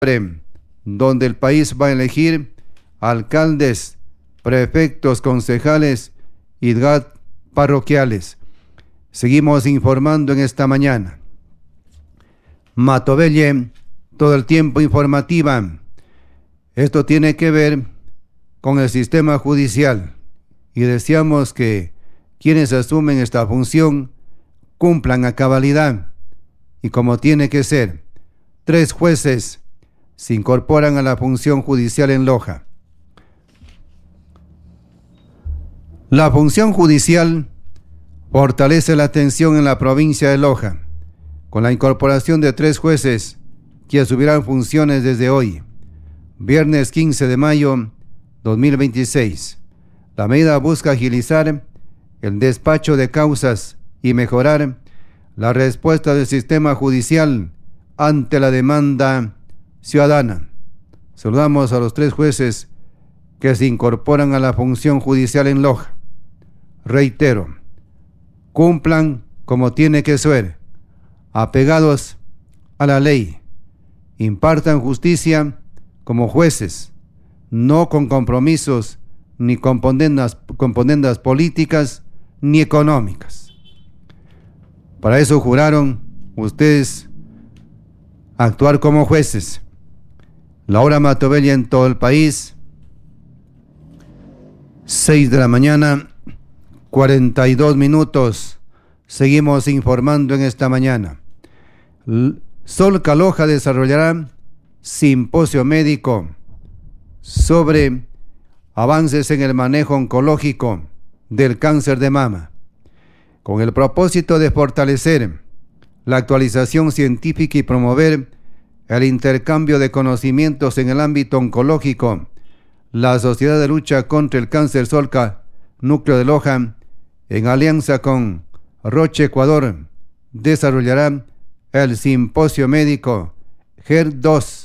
donde el país va a elegir alcaldes, prefectos, concejales y parroquiales. Seguimos informando en esta mañana. Matovelle, todo el tiempo informativa. Esto tiene que ver con el sistema judicial y deseamos que quienes asumen esta función cumplan a cabalidad y como tiene que ser. 3 jueces se incorporan a la función judicial en Loja. La función judicial fortalece la atención en la provincia de Loja, con la incorporación de 3 jueces que asumirán funciones desde hoy, viernes 15 de mayo 2026. La medida busca agilizar el despacho de causas y mejorar la respuesta del sistema judicial ante la demanda ciudadana. Saludamos a los 3 jueces que se incorporan a la función judicial en Loja. Reitero, cumplan como tiene que ser, apegados a la ley, impartan justicia como jueces, no con compromisos ni con contendas políticas ni económicas. Para eso juraron ustedes actuar como jueces. La hora Matovelle en todo el país, 6 de la mañana, 42 minutos. Seguimos informando en esta mañana. Solca Loja desarrollará simposio médico sobre avances en el manejo oncológico del cáncer de mama, con el propósito de fortalecer la actualización científica y promover el intercambio de conocimientos en el ámbito oncológico. La Sociedad de Lucha contra el Cáncer Solca Núcleo de Loja, en alianza con Roche Ecuador, desarrollará el simposio médico HER2,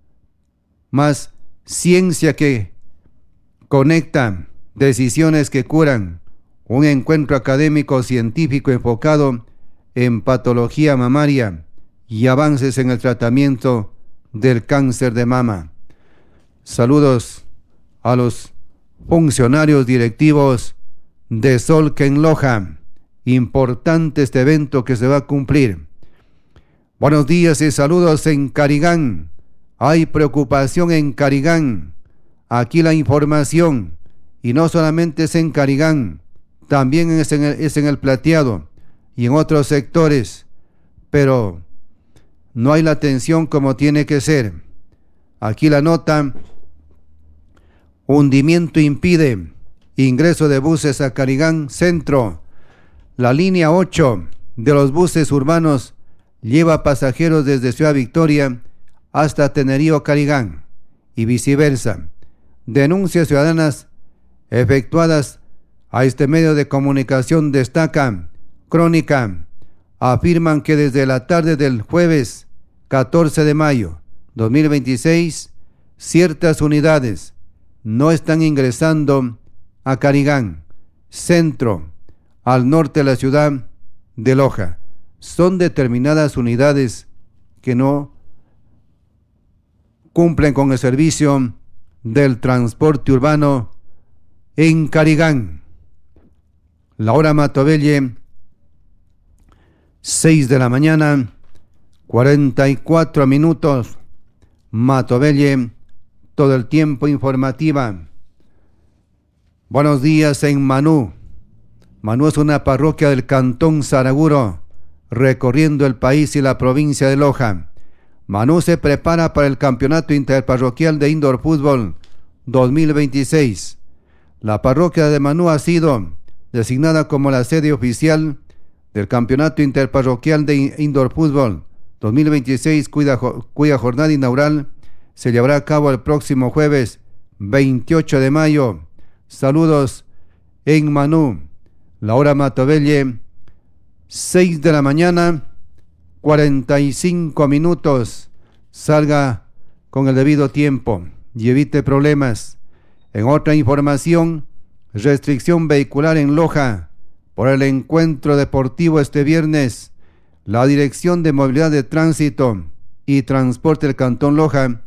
más ciencia que conecta, decisiones que curan, un encuentro académico científico enfocado en patología mamaria y avances en el tratamiento del cáncer de mama. Saludos a los funcionarios directivos de Solca en Loja. Importante este evento que se va a cumplir. Buenos días y saludos en Carigán. Hay preocupación en Carigán. Aquí la información, y no solamente es en Carigán, también es en el Plateado y en otros sectores, pero no hay la atención como tiene que ser. Aquí la nota: hundimiento impide ingreso de buses a Carigán Centro. La línea 8 de los buses urbanos lleva pasajeros desde Ciudad Victoria hasta Tenerío Carigán y viceversa. Denuncias ciudadanas efectuadas a este medio de comunicación destaca Crónica. Afirman que desde la tarde del jueves 14 de mayo 2026, ciertas unidades no están ingresando a Carigán Centro, al norte de la ciudad de Loja. Son determinadas unidades que no cumplen con el servicio del transporte urbano en Carigán. La hora Matovelle, 6 de la mañana, 44 minutos. Matovelle, todo el tiempo informativa. Buenos días en Manú. Manú es una parroquia del cantón Saraguro, recorriendo el país y la provincia de Loja. Manú se prepara para el Campeonato Interparroquial de Indoor Fútbol 2026. La parroquia de Manú ha sido designada como la sede oficial del Campeonato Interparroquial de Indoor Fútbol 2026, cuya jornada inaugural se llevará a cabo el próximo jueves 28 de mayo. Saludos en Manú. La hora Matovelle, 6 de la mañana, 45 minutos. Salga con el debido tiempo y evite problemas. En otra información, restricción vehicular en Loja por el encuentro deportivo este viernes. La Dirección de Movilidad de Tránsito y Transporte del Cantón Loja